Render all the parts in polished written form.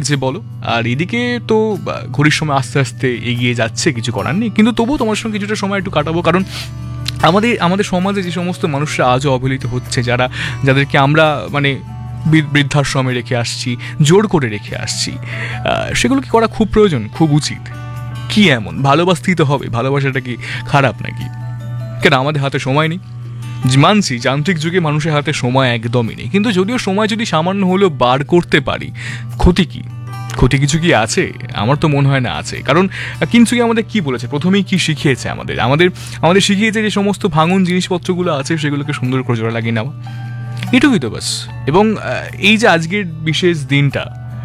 লাগছে বলো? আর এদিকে তো ঘড়ির সময় আস্তে আস্তে এগিয়ে যাচ্ছে, কিছু করার নেই, কিন্তু তবুও তোমার সঙ্গে কিছুটা সময় একটু কাটাবো। কারণ আমাদের সমাজে যে সমস্ত মানুষরা আজও অবহেলিত হচ্ছে, যাদেরকে আমরা মানে বৃদ্ধাশ্রমে রেখে আসছি, জোর করে রেখে আসছি, সেগুলো কি করা খুব প্রয়োজন, খুব উচিত? কি এমন ভালোবাসতেই তো হবে? ভালোবাসাটা কি খারাপ নাকি? কেন আমাদের হাতে সময় নেই? মানছি যান্ত্রিক যুগে মানুষের হাতে সময় একদমই নেই, কিন্তু যদিও সময় যদি সামান্য হলেও বার করতে পারি, ক্ষতি কি? ক্ষতি কিছু কি আছে? আমার তো মনে হয় না আছে। কারণ কিনসুগি আমাদের কি বলেছে, প্রথমেই কি শিখিয়েছে? আমাদের শিখিয়েছে যে সমস্ত ভাঙন জিনিসপত্রগুলো আছে সেগুলোকে সুন্দর করে জোড়া লাগিয়ে নেওয়া, এটুকুই তো বাস। এবং এই যে আজকের বিশেষ দিনটা,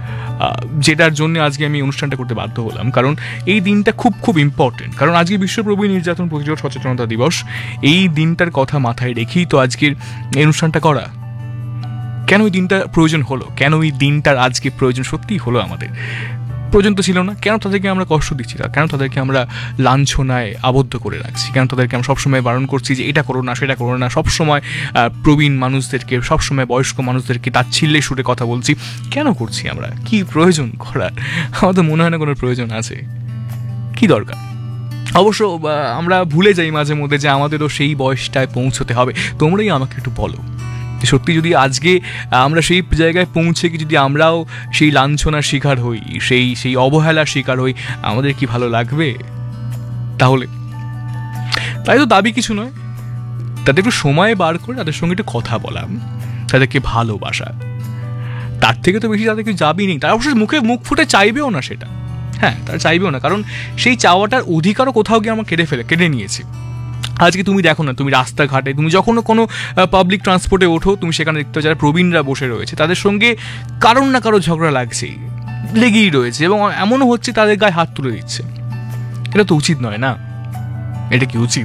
যেটার জন্য আজকে আমি অনুষ্ঠানটা করতে বাধ্য হলাম, কারণ এই দিনটা খুব খুব ইম্পর্টেন্ট। কারণ আজকে বিশ্ব প্রবীণ নির্যাতন প্রতিরোধ সচেতনতা দিবস, এই দিনটার কথা মাথায় রেখেই তো আজকের এই অনুষ্ঠানটা করা। কেন এই দিনটা প্রয়োজন হলো? কেন এই দিনটার আজকে প্রয়োজন সত্যিই হলো? আমাদের প্রয়োজন তো ছিল না। কেন তাদেরকে আমরা কষ্ট দিচ্ছি? কেন তাদেরকে আমরা লাঞ্ছনায় আবদ্ধ করে রাখছি? কেন তাদেরকে আমরা সবসময় বারণ করছি যে এটা করো না, সেটা করো না? সবসময় প্রবীণ মানুষদেরকে, সবসময় বয়স্ক মানুষদেরকে তাচ্ছিল্যে সুরে কথা বলছি। কেন করছি আমরা? কি প্রয়োজন করার? আমার তো মনে হয় না কোনো প্রয়োজন আছে। কি দরকার? অবশ্য আমরা ভুলে যাই মাঝে মধ্যে যে আমাদেরও সেই বয়সটায় পৌঁছতে হবে। তোমরাই আমাকে একটু বলো, সত্যি যদি আজকে আমরা সেই জায়গায় পৌঁছে কি যদি আমরাও সেই লাঞ্ছনার শিকার হই, সেই অবহেলার শিকার হই, আমাদের কি ভালো লাগবে? তাহলে তাই তো দাবি কিছু নয়, তাদের একটু সময় বার করে তাদের সঙ্গে একটু কথা বলা, তাদেরকে ভালোবাসা, তার থেকে তো বেশি তাদের কিছু দাবি নেই। তারা অবশ্যই মুখ ফুটে চাইবেও না সেটা, হ্যাঁ তারা চাইবেও না, কারণ সেই চাওয়াটার অধিকারও কোথাও গিয়ে আমরা কেড়ে নিয়েছি। আজকে তুমি দেখো না, তুমি রাস্তাঘাটে, তুমি যখন কোনো পাবলিক ট্রান্সপোর্টে ওঠো, তুমি সেখানে দেখতে যারা প্রবীণরা বসে রয়েছে, তাদের সঙ্গে কারোর না কারো ঝগড়া লাগছেই, লেগেই রয়েছে, এবং এমনও হচ্ছে তাদের গায়ে হাত তুলে দিচ্ছে। এটা তো উচিত নয় না? এটা কি উচিত?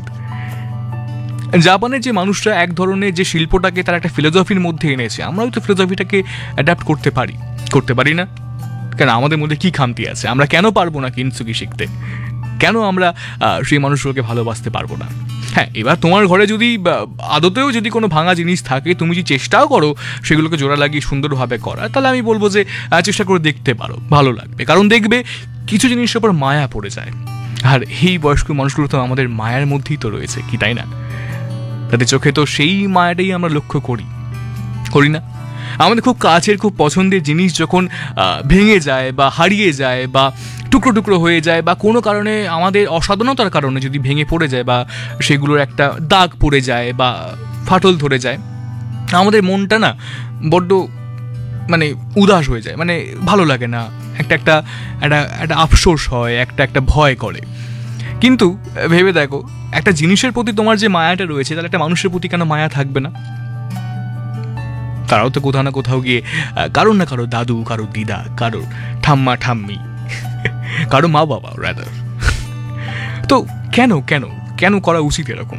জাপানের যে মানুষরা এক ধরনের যে শিল্পটাকে তারা একটা ফিলোসফির মধ্যে এনেছে, আমরাও তো ফিলোসফিটাকে অ্যাডাপ্ট করতে পারি না? কেন আমাদের মধ্যে কি খামতি আছে? আমরা কেন পারবো না কিনসুগি শিখতে? কেন আমরা সেই মানুষগুলোকে ভালোবাসতে পারবো না? হ্যাঁ, এবার তোমার ঘরে যদি আদতেও যদি কোনো ভাঙা জিনিস থাকে, তুমি যদি চেষ্টাও করো সেগুলোকে জোড়া লাগিয়ে সুন্দরভাবে করা, তাহলে আমি বলবো যে চেষ্টা করে দেখতে পারো, ভালো লাগবে। কারণ দেখবে কিছু জিনিসের উপর মায়া পড়ে যায়, আর এই বয়স্ক মানুষগুলো তো আমাদের মায়ার মধ্যেই তো রয়েছে, কি তাই না? তাদের চোখে তো সেই মায়াটাই আমরা লক্ষ্য করি না? আমাদের খুব কাছের, খুব পছন্দের জিনিস যখন ভেঙে যায় বা হারিয়ে যায় বা টুকরো টুকরো হয়ে যায়, বা কোনো কারণে আমাদের অসাবধানতার কারণে যদি ভেঙে পড়ে যায় বা সেগুলোর একটা দাগ পড়ে যায় বা ফাটল ধরে যায়, আমাদের মনটা না বড্ড মানে উদাস হয়ে যায়, মানে ভালো লাগে না, একটা আফসোস হয়, একটা ভয় করে। কিন্তু ভেবে দেখো, একটা জিনিসের প্রতি তোমার যে মায়াটা রয়েছে, তাহলে একটা মানুষের প্রতি কেন মায়া থাকবে না? তারাও তো কোথাও না কোথাও গিয়ে কারোর না কারো দাদু, কারো দিদা, কারো ঠাম্মা ঠাম্মি, কারো মা বাবা রাদার। তো কেন করা উচিত এরকম?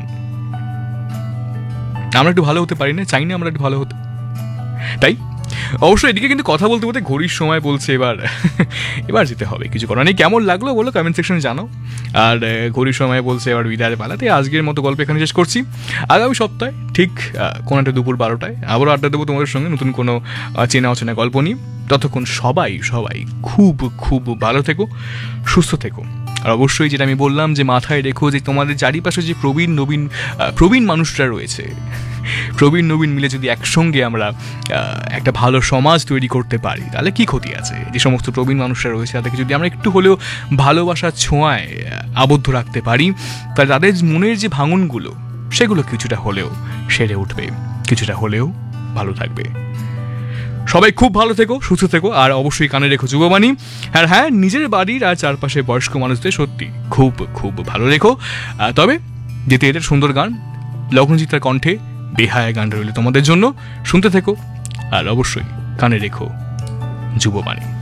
আমরা একটু ভালো হতে পারি না? চাই না আমরা একটু ভালো হতে? তাই অবশ্যই এদিকে কিন্তু কথা বলতে বলতে ঘড়ির সময় বলছে এবার যেতে হবে, কিছু করার নেই। কেমন লাগলো বলো, কমেন্ট সেকশনে জানাও। আর ঘড়ির সময় বলছে এবার বিদায়ের পালাতে, আজকের মতো গল্প এখানে শেষ করছি। আগামী সপ্তাহে ঠিক কোনো একটা দুপুর 12টায় আবারও আড্ডা দেবো তোমাদের সঙ্গে নতুন কোনো চেনা অচেনা গল্প নিয়ে। ততক্ষণ সবাই খুব খুব ভালো থেকো, সুস্থ থেকো। আর অবশ্যই যেটা আমি বললাম, যে মাথায় রেখো যে তোমাদের চারিপাশে যে প্রবীণ মানুষরা রয়েছে, প্রবীণ নবীন মিলে যদি একসঙ্গে আমরা একটা ভালো সমাজ তৈরি করতে পারি, তাহলে কি ক্ষতি আছে? যে সমস্ত প্রবীণ মানুষরা রয়েছে তাদেরকে যদি আমরা একটু হলেও ভালোবাসার ছোঁয়ায় আবদ্ধ রাখতে পারি, তাহলে তাদের মনের যে ভাঙনগুলো, সেগুলো কিছুটা হলেও সেরে উঠবে, কিছুটা হলেও ভালো থাকবে। সবাই খুব ভালো থেকো, সুস্থ থেকো, আর অবশ্যই কানে রেখো যুববাণী। আর হ্যাঁ, নিজের বাড়ির আর চারপাশে বয়স্ক মানুষদের সত্যি খুব খুব ভালো রেখো। তবে যেতে এটা সুন্দর গান, লগ্নজিতার কণ্ঠে বেহায়া গান রইল তোমাদের জন্য, শুনতে থেকো, আর অবশ্যই কানে রেখো যুববাণী।